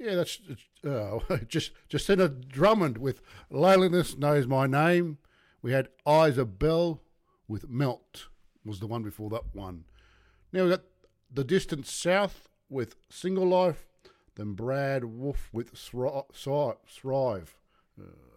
Yeah, that's just Jacinta Drummond with Loneliness Knows My Name. We had Eyes of Bell with Melt was the one before that one. Now we got The Distant South with Single Life, then Brad Wolf with Thrive.